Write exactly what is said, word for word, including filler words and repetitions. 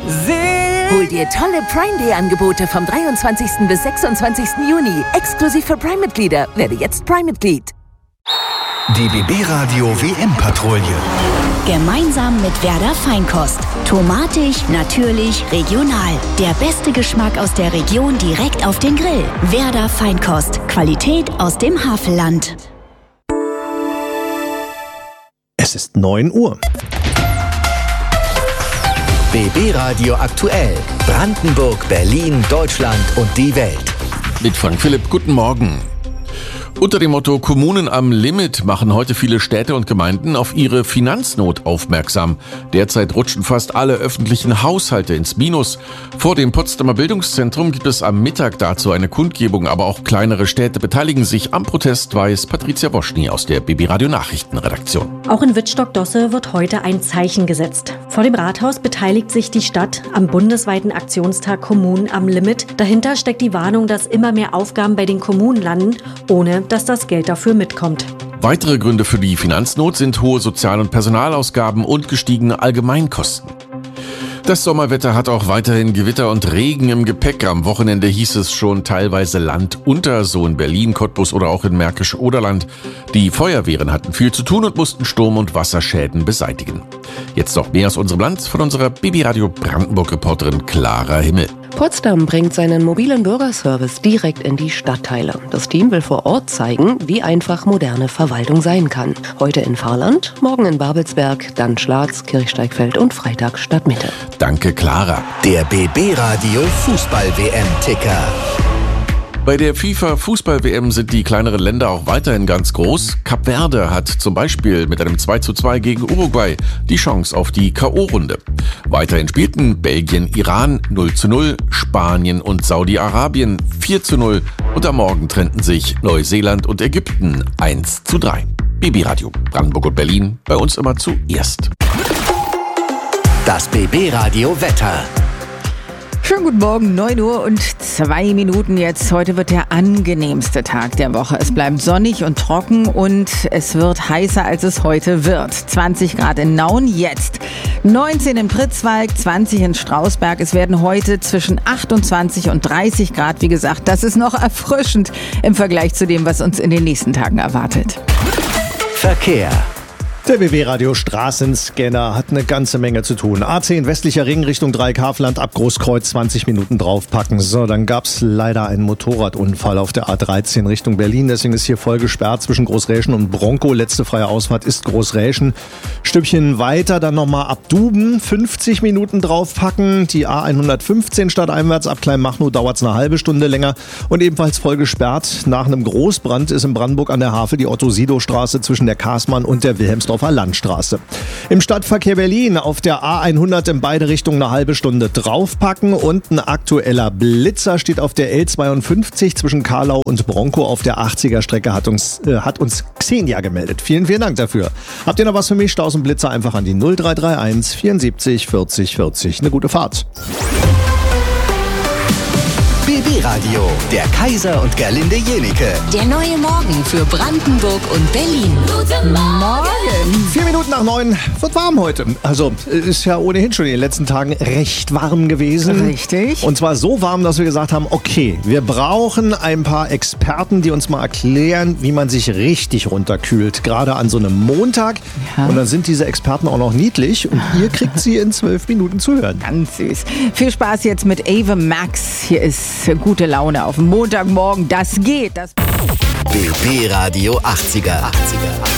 Hol dir tolle Prime Day Angebote vom dreiundzwanzigsten bis sechsundzwanzigsten Juni. Exklusiv für Prime-Mitglieder. Werde jetzt Prime-Mitglied. Die B B-Radio W M-Patrouille. Gemeinsam mit Werder Feinkost. Tomatisch, natürlich, regional. Der beste Geschmack aus der Region direkt auf den Grill. Werder Feinkost. Qualität aus dem Havelland. Es ist neun Uhr. B B-Radio aktuell. Brandenburg, Berlin, Deutschland und die Welt. Mit Frank Philipp, guten Morgen. Unter dem Motto Kommunen am Limit machen heute viele Städte und Gemeinden auf ihre Finanznot aufmerksam. Derzeit rutschen fast alle öffentlichen Haushalte ins Minus. Vor dem Potsdamer Bildungszentrum gibt es am Mittag dazu eine Kundgebung, aber auch kleinere Städte beteiligen sich am Protest, weiß Patricia Woschny aus der B B-Radio Nachrichtenredaktion. Auch in Wittstock-Dosse wird heute ein Zeichen gesetzt. Vor dem Rathaus beteiligt sich die Stadt am bundesweiten Aktionstag Kommunen am Limit. Dahinter steckt die Warnung, dass immer mehr Aufgaben bei den Kommunen landen, ohne dass das Geld dafür mitkommt. Weitere Gründe für die Finanznot sind hohe Sozial- und Personalausgaben und gestiegene Allgemeinkosten. Das Sommerwetter hat auch weiterhin Gewitter und Regen im Gepäck. Am Wochenende hieß es schon teilweise Land unter, so in Berlin, Cottbus oder auch in Märkisch-Oderland. Die Feuerwehren hatten viel zu tun und mussten Sturm- und Wasserschäden beseitigen. Jetzt noch mehr aus unserem Land von unserer B B-Radio Brandenburg-Reporterin Clara Himmel. Potsdam bringt seinen mobilen Bürgerservice direkt in die Stadtteile. Das Team will vor Ort zeigen, wie einfach moderne Verwaltung sein kann. Heute in Fahrland, morgen in Babelsberg, dann Schlatz, Kirchsteigfeld und Freitag Stadtmitte. Danke, Clara. Der B B-Radio Fußball-W M-Ticker. Bei der FIFA-Fußball-W M sind die kleineren Länder auch weiterhin ganz groß. Kap Verde hat zum Beispiel mit einem zwei zu zwei gegen Uruguay die Chance auf die K O-Runde. Weiterhin spielten Belgien, Iran null zu null, Spanien und Saudi-Arabien vier zu null und am Morgen trennten sich Neuseeland und Ägypten eins zu drei. B B-Radio Brandenburg und Berlin, bei uns immer zuerst. Das B B-Radio Wetter. Schönen guten Morgen, neun Uhr und zwei Minuten jetzt. Heute wird der angenehmste Tag der Woche. Es bleibt sonnig und trocken und es wird heißer, als es heute wird. zwanzig Grad in Nauen jetzt, neunzehn in Pritzwalk, zwanzig in Strausberg. Es werden heute zwischen achtundzwanzig und dreißig Grad. Wie gesagt, das ist noch erfrischend im Vergleich zu dem, was uns in den nächsten Tagen erwartet. Verkehr. Der B B-Radio Straßenscanner hat eine ganze Menge zu tun. A zehn westlicher Ring Richtung Dreieckhavelland ab Großkreuz zwanzig Minuten draufpacken. So, dann gab's leider einen Motorradunfall auf der A dreizehn Richtung Berlin. Deswegen ist hier voll gesperrt zwischen Großräschen und Bronkow. Letzte freie Ausfahrt ist Großräschen. Stückchen weiter dann nochmal ab Duben fünfzig Minuten draufpacken. Die A hundertfünfzehn stadteinwärts ab Kleinmachnow dauert's eine halbe Stunde länger. Und ebenfalls voll gesperrt nach einem Großbrand ist in Brandenburg an der Havel die Otto-Sido-Straße zwischen der Kaßmann und der Wilhelmsdorfer Landstraße. Im Stadtverkehr Berlin auf der A hundert in beide Richtungen eine halbe Stunde draufpacken und ein aktueller Blitzer steht auf der L zweiundfünfzig zwischen Karlau und Bronkow auf der achtziger Strecke, hat uns, äh, hat uns Xenia gemeldet. Vielen, vielen Dank dafür. Habt ihr noch was für mich? Staus und Blitzer einfach an die null drei drei eins vierundsiebzig vierzig vierzig. Eine gute Fahrt. B B-Radio, der Kaiser und Gerlinde Jenike. Der neue Morgen für Brandenburg und Berlin. Guten Morgen! Vier Minuten nach neun wird warm heute. Also ist ja ohnehin schon in den letzten Tagen recht warm gewesen. Richtig. Und zwar so warm, dass wir gesagt haben, okay, wir brauchen ein paar Experten, die uns mal erklären, wie man sich richtig runterkühlt. Gerade an so einem Montag. Ja. Und dann sind diese Experten auch noch niedlich und ihr kriegt sie in zwölf Minuten zu hören. Ganz süß. Viel Spaß jetzt mit Ava Max. Hier ist gute Laune auf dem Montagmorgen. Das geht. Das B B-Radio achtziger.